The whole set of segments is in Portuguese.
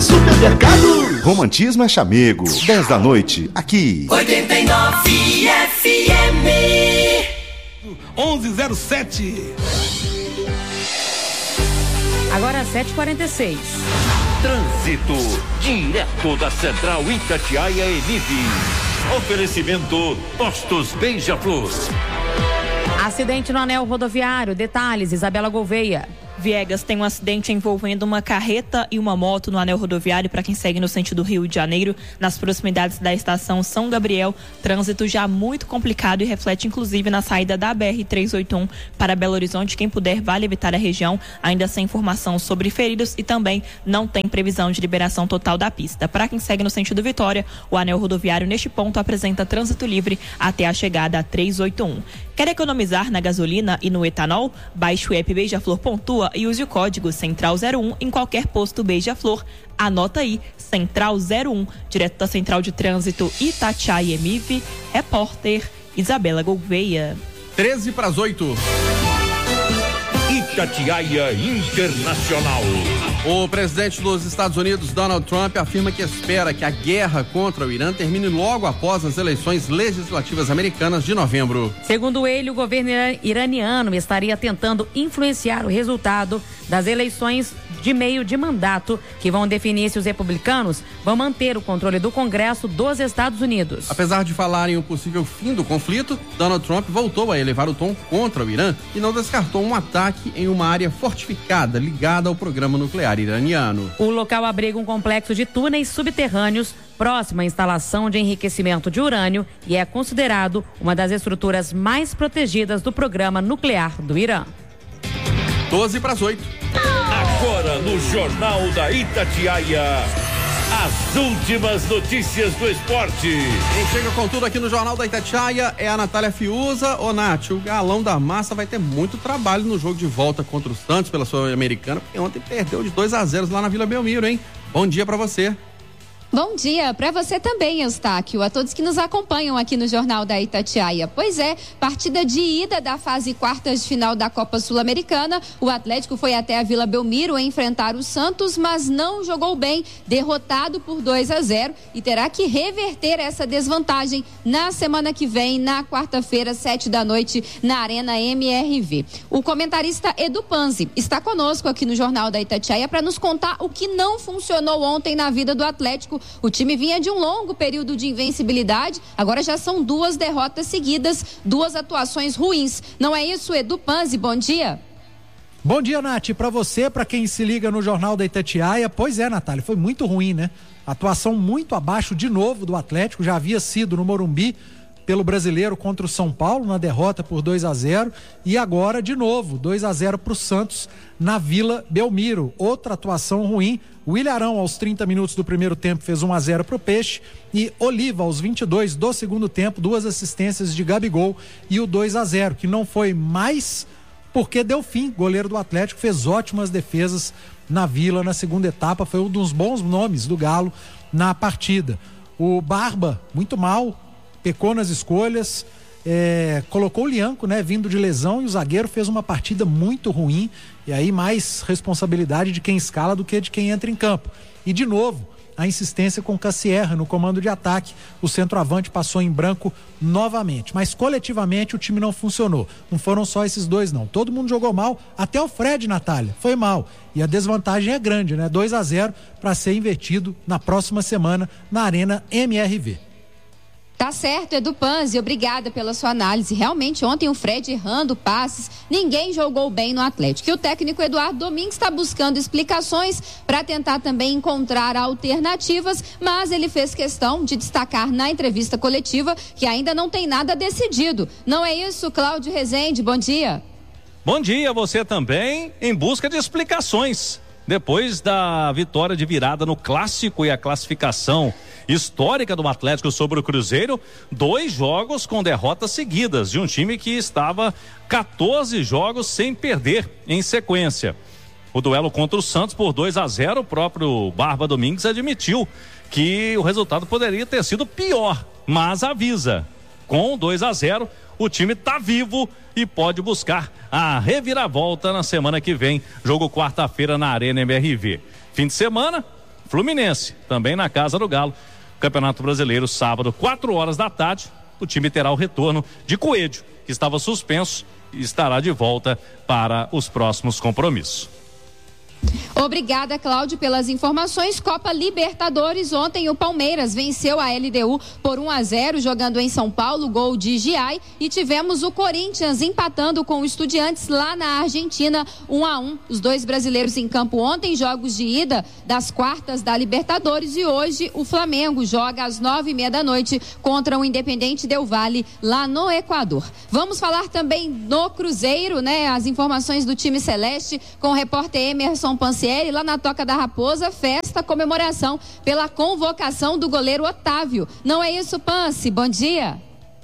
Supermercado. Romantismo é chamego. 10 da noite, aqui. 89 FM. 11:07. Agora 7h46. Trânsito, direto da Central Itatiaia Emílio. Oferecimento Postos Beija-Flor. Acidente no anel rodoviário. Detalhes, Isabela Gouveia. Viegas tem um acidente envolvendo uma carreta e uma moto no anel rodoviário para quem segue no sentido Rio de Janeiro, nas proximidades da estação São Gabriel. Trânsito já muito complicado e reflete inclusive na saída da BR-381 para Belo Horizonte. Quem puder, vale evitar a região, ainda sem informação sobre feridos, e também não tem previsão de liberação total da pista. Para quem segue no sentido Vitória, o anel rodoviário neste ponto apresenta trânsito livre até a chegada a 381. Quer economizar na gasolina e no etanol? Baixe o app Beija-Flor Pontua e use o código Central01 em qualquer posto Beija-Flor. Anota aí, Central01, direto da Central de Trânsito Itatiaia Emive, repórter Isabela Gouveia. 7:13. Itatiaia Internacional. O presidente dos Estados Unidos, Donald Trump, afirma que espera que a guerra contra o Irã termine logo após as eleições legislativas americanas de novembro. Segundo ele, o governo iraniano estaria tentando influenciar o resultado das eleições de meio de mandato, que vão definir se os republicanos vão manter o controle do Congresso dos Estados Unidos. Apesar de falar em um possível fim do conflito, Donald Trump voltou a elevar o tom contra o Irã e não descartou um ataque em uma área fortificada ligada ao programa nuclear iraniano. O local abriga um complexo de túneis subterrâneos próximo à instalação de enriquecimento de urânio e é considerado uma das estruturas mais protegidas do programa nuclear do Irã. 7:12. Agora no Jornal da Itatiaia, as últimas notícias do esporte. Quem chega com tudo aqui no Jornal da Itatiaia é a Natália Fiuza. Ô Nath, o galão da massa vai ter muito trabalho no jogo de volta contra o Santos pela Sul-Americana, porque ontem perdeu de 2-0 lá na Vila Belmiro, hein? Bom dia pra você. Bom dia para você também, Eustáquio, a todos que nos acompanham aqui no Jornal da Itatiaia. Pois é, partida de ida da fase quartas de final da Copa Sul-Americana. O Atlético foi até a Vila Belmiro enfrentar o Santos, mas não jogou bem, derrotado por 2-0 e terá que reverter essa desvantagem na semana que vem, na quarta-feira, 7h, na Arena MRV. O comentarista Edu Panzi está conosco aqui no Jornal da Itatiaia para nos contar o que não funcionou ontem na vida do Atlético. O time vinha de um longo período de invencibilidade, agora já são 2 derrotas seguidas, 2 atuações ruins. Não é isso, Edu Panzi? Bom dia. Bom dia, Nath. Para você, para quem se liga no Jornal da Itatiaia, pois é, Natália, foi muito ruim, né? Atuação muito abaixo de novo do Atlético, já havia sido no Morumbi pelo Brasileiro contra o São Paulo, na derrota por 2-0, e agora de novo, 2-0 para o Santos na Vila Belmiro. Outra atuação ruim. O Ilharão, aos 30 minutos do primeiro tempo, fez 1-0 para o Peixe, e Oliva, aos 22 do segundo tempo, 2 assistências de Gabigol e o 2-0, que não foi mais porque deu fim. O goleiro do Atlético fez ótimas defesas na Vila na segunda etapa, foi um dos bons nomes do Galo na partida. O Barba, muito mal, pecou nas escolhas, colocou o Lianco, né, vindo de lesão, e o zagueiro fez uma partida muito ruim, e aí mais responsabilidade de quem escala do que de quem entra em campo. E de novo, a insistência com Cassierra no comando de ataque, o centroavante passou em branco novamente, mas coletivamente o time não funcionou. Não foram só esses dois, não, todo mundo jogou mal, até o Fred, Natália, foi mal, e a desvantagem é grande, né, 2-0 para ser invertido na próxima semana na Arena MRV. Tá certo, Edu Panzi, obrigada pela sua análise. Realmente, ontem o Fred errando passes, ninguém jogou bem no Atlético. E o técnico Eduardo Domingues está buscando explicações para tentar também encontrar alternativas, mas ele fez questão de destacar na entrevista coletiva que ainda não tem nada decidido. Não é isso, Cláudio Rezende? Bom dia. Bom dia, você também, em busca de explicações. Depois da vitória de virada no Clássico e a classificação histórica do Atlético sobre o Cruzeiro, 2 jogos com derrotas seguidas de um time que estava 14 jogos sem perder em sequência. O duelo contra o Santos por 2-0, o próprio Barba Domingues admitiu que o resultado poderia ter sido pior, mas avisa, com 2-0 o time está vivo e pode buscar a reviravolta na semana que vem. Jogo quarta-feira na Arena MRV. Fim de semana, Fluminense, também na Casa do Galo. Campeonato Brasileiro, sábado, 4h, o time terá o retorno de Coelho, que estava suspenso e estará de volta para os próximos compromissos. Obrigada, Cláudio, pelas informações. Copa Libertadores, ontem o Palmeiras venceu a LDU por 1-0, jogando em São Paulo, gol de Giai, e tivemos o Corinthians empatando com o Estudiantes lá na Argentina, 1-1. Os dois brasileiros em campo ontem, jogos de ida das quartas da Libertadores, e hoje o Flamengo joga às 9h30 contra o Independente Del Valle, lá no Equador. Vamos falar também do Cruzeiro, né? As informações do time celeste com o repórter Emerson Pansieri, lá na Toca da Raposa, festa, comemoração pela convocação do goleiro Otávio. Não é isso, Pansi? Bom dia.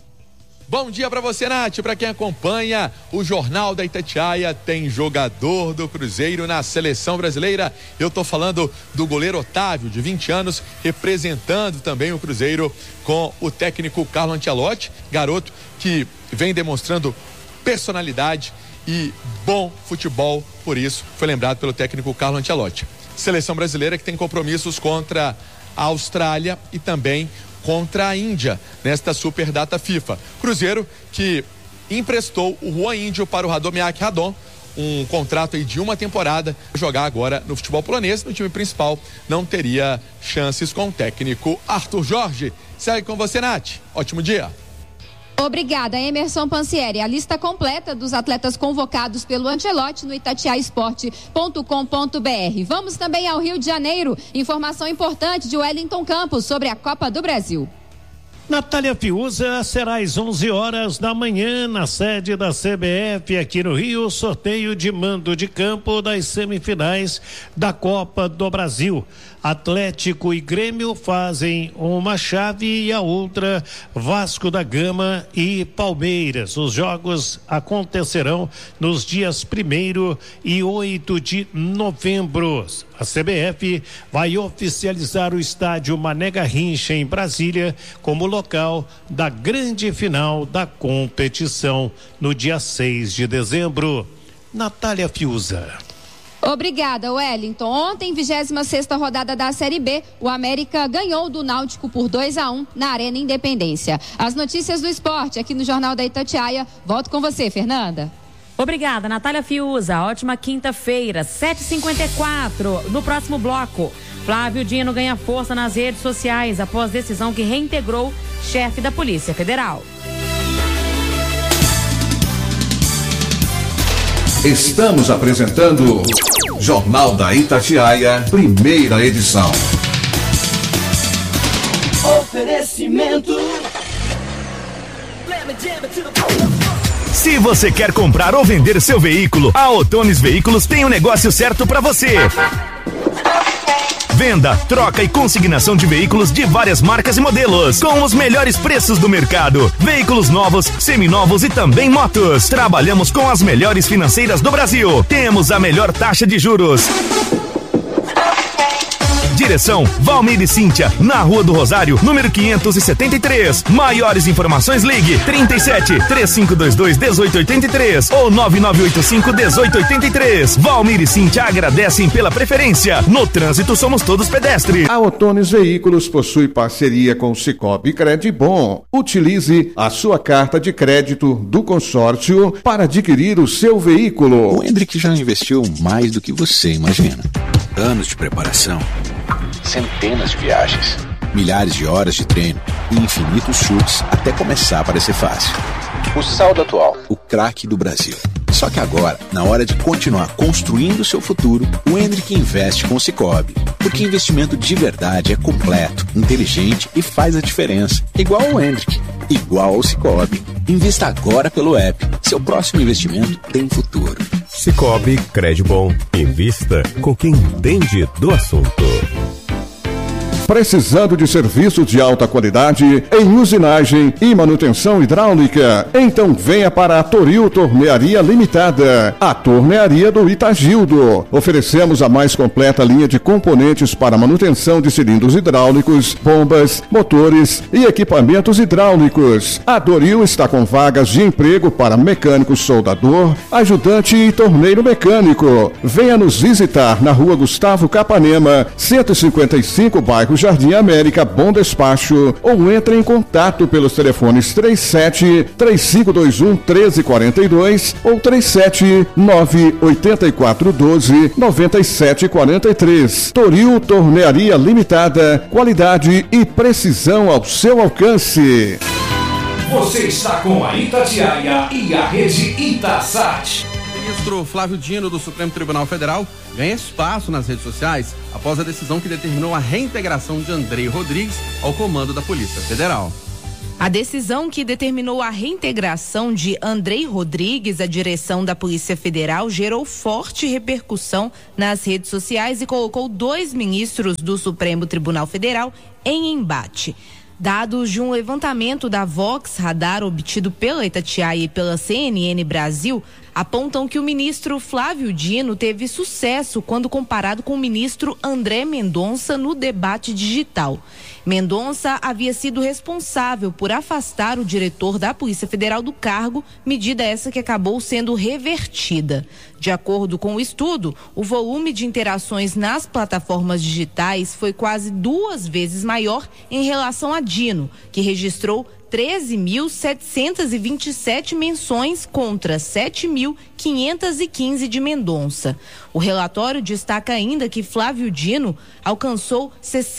Bom dia para você, Nath. Para quem acompanha o Jornal da Itatiaia, tem jogador do Cruzeiro na seleção brasileira. Eu tô falando do goleiro Otávio, de 20 anos, representando também o Cruzeiro com o técnico Carlo Ancelotti, garoto que vem demonstrando personalidade e bom futebol, por isso foi lembrado pelo técnico Carlo Ancelotti. Seleção brasileira que tem compromissos contra a Austrália e também contra a Índia nesta super data FIFA. Cruzeiro que emprestou o Juan Índio para o Radomiak Radom, um contrato aí de uma temporada, jogar agora no futebol polonês. No time principal não teria chances com o técnico Arthur Jorge. Segue com você, Nath. Ótimo dia. Obrigada, Emerson Pansieri. A lista completa dos atletas convocados pelo Ancelotti no itatiaesporte.com.br. Vamos também ao Rio de Janeiro. Informação importante de Wellington Campos sobre a Copa do Brasil. Natália Fiuza, será às 11h da manhã na sede da CBF aqui no Rio, sorteio de mando de campo das semifinais da Copa do Brasil. Atlético e Grêmio fazem uma chave e a outra Vasco da Gama e Palmeiras. Os jogos acontecerão nos dias 1º e 8 de novembro. A CBF vai oficializar o estádio Mané Garrincha em Brasília como local da grande final da competição no dia 6 de dezembro. Natália Fiuza. Obrigada, Wellington. Ontem, 26ª rodada da Série B, o América ganhou do Náutico por 2-1 na Arena Independência. As notícias do esporte aqui no Jornal da Itatiaia. Volto com você, Fernanda. Obrigada, Natália Fiuza. Ótima quinta-feira, 7h54. No próximo bloco, Flávio Dino ganha força nas redes sociais após decisão que reintegrou chefe da Polícia Federal. Estamos apresentando Jornal da Itatiaia, primeira edição. Oferecimento. Se você quer comprar ou vender seu veículo, a Otones Veículos tem o negócio certo para você. Venda, troca e consignação de veículos de várias marcas e modelos, com os melhores preços do mercado. Veículos novos, seminovos e também motos. Trabalhamos com as melhores financeiras do Brasil. Temos a melhor taxa de juros. Direção Valmir e Cíntia, na Rua do Rosário, número 573. Maiores informações, ligue 37-3522-1883 ou 9985-1883. Valmir e Cíntia agradecem pela preferência. No trânsito somos todos pedestres. A Otones Veículos possui parceria com o Sicoob Credibom. Utilize a sua carta de crédito do consórcio para adquirir o seu veículo. O Hendrick já investiu mais do que você imagina. Anos de preparação, centenas de viagens, milhares de horas de treino e infinitos chutes até começar a parecer fácil. O saldo atual, o craque do Brasil. Só que agora, na hora de continuar construindo o seu futuro, o Hendrick investe com o Sicoob. Porque investimento de verdade é completo, inteligente e faz a diferença. Igual ao Hendrick, igual ao Sicoob. Invista agora pelo app. Seu próximo investimento tem futuro. Sicoob Credibom. Invista com quem entende do assunto. Precisando de serviços de alta qualidade em usinagem e manutenção hidráulica? Então venha para a Toril Tornearia Limitada, a tornearia do Itagildo. Oferecemos a mais completa linha de componentes para manutenção de cilindros hidráulicos, bombas, motores e equipamentos hidráulicos. A Toril está com vagas de emprego para mecânico soldador, ajudante e torneiro mecânico. Venha nos visitar na Rua Gustavo Capanema, 155, bairro Jardim América, Bom Despacho, ou entre em contato pelos telefones 37-3521-1342 ou 37-98412-9743. Toril Tornearia Limitada, qualidade e precisão ao seu alcance. Você está com a Itatiaia e a rede Itasat. O ministro Flávio Dino, do Supremo Tribunal Federal, ganha espaço nas redes sociais após a decisão que determinou a reintegração de Andrei Rodrigues ao comando da Polícia Federal. A decisão que determinou a reintegração de Andrei Rodrigues à direção da Polícia Federal gerou forte repercussão nas redes sociais e colocou 2 ministros do Supremo Tribunal Federal em embate. Dados de um levantamento da Vox Radar obtido pela Itatiaia e pela CNN Brasil apontam que o ministro Flávio Dino teve sucesso quando comparado com o ministro André Mendonça no debate digital. Mendonça havia sido responsável por afastar o diretor da Polícia Federal do cargo, medida essa que acabou sendo revertida. De acordo com o estudo, o volume de interações nas plataformas digitais foi quase 2 vezes maior em relação a Dino, que registrou 13.727 menções contra 7.515 de Mendonça. O relatório destaca ainda que Flávio Dino alcançou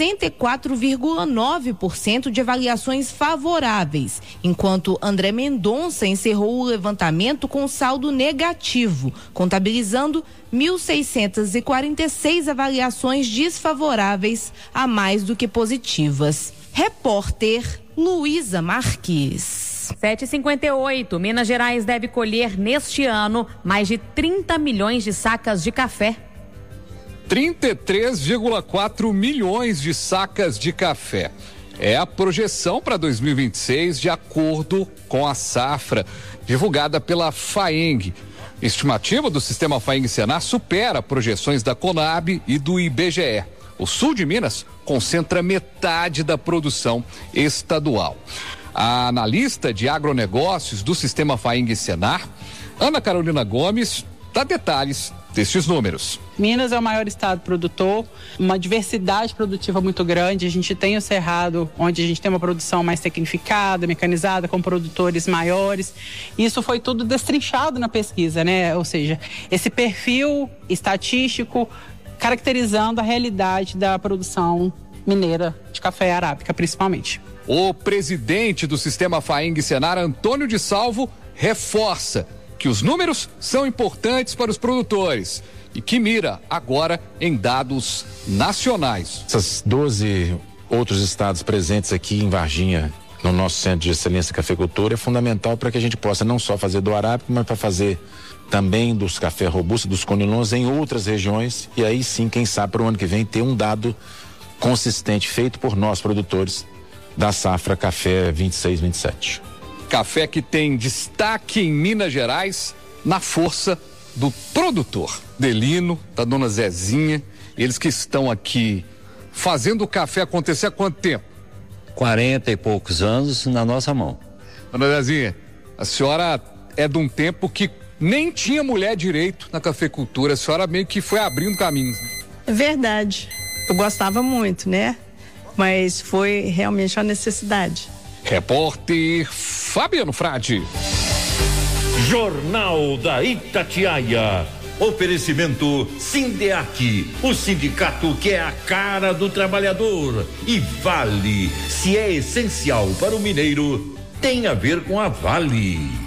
64,9% de avaliações favoráveis, enquanto André Mendonça encerrou o levantamento com saldo negativo, contabilizando 1.646 avaliações desfavoráveis a mais do que positivas. Repórter Luísa Marques. 7h58, Minas Gerais deve colher neste ano mais de 30 milhões de sacas de café. 33,4 milhões de sacas de café. É a projeção para 2026, de acordo com a safra divulgada pela FAENG. Estimativa do sistema FAENG-Senar supera projeções da Conab e do IBGE. O sul de Minas concentra metade da produção estadual. A analista de agronegócios do sistema FAENG-Senar, Ana Carolina Gomes, dá detalhes destes números. Minas é o maior estado produtor, uma diversidade produtiva muito grande. A gente tem o Cerrado, onde a gente tem uma produção mais tecnificada, mecanizada, com produtores maiores. Isso foi tudo destrinchado na pesquisa, né? Ou seja, esse perfil estatístico caracterizando a realidade da produção mineira de café arábica, principalmente. O presidente do sistema FAENG-Senar, Antônio de Salvo, reforça que os números são importantes para os produtores e que mira agora em dados nacionais. Essas 12 outros estados presentes aqui em Varginha, no nosso Centro de Excelência Cafeicultura, é fundamental para que a gente possa não só fazer do arábico, mas para fazer também dos café robusto, dos conilons em outras regiões, e aí sim, quem sabe para o ano que vem ter um dado consistente feito por nós produtores da safra café 26-27. Café que tem destaque em Minas Gerais na força do produtor. Delino, da dona Zezinha, eles que estão aqui fazendo o café acontecer há quanto tempo? 40 e poucos anos na nossa mão. Dona Zezinha, a senhora é de um tempo que nem tinha mulher direito na cafeicultura, a senhora meio que foi abrindo caminhos. É verdade, eu gostava muito, né? Mas foi realmente uma necessidade. Repórter Fabiano Frade. Jornal da Itatiaia. Oferecimento Sindeac, o sindicato que é a cara do trabalhador. E Vale, se é essencial para o mineiro, tem a ver com a Vale.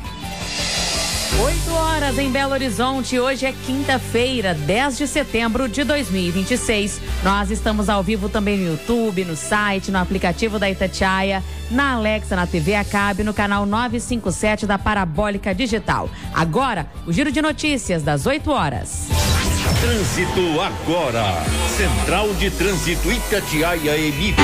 8h em Belo Horizonte, hoje é quinta-feira, 10 de setembro de 2026. Nós estamos ao vivo também no YouTube, no site, no aplicativo da Itatiaia, na Alexa, na TV a cabo, no canal 957 da Parabólica Digital. Agora, o giro de notícias das 8h. Trânsito agora. Central de Trânsito Itatiaia Emip.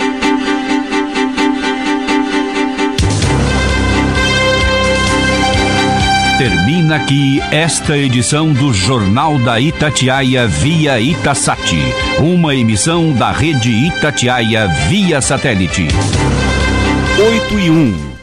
Termina aqui esta edição do Jornal da Itatiaia via Itasat, uma emissão da rede Itatiaia via satélite. 8:01.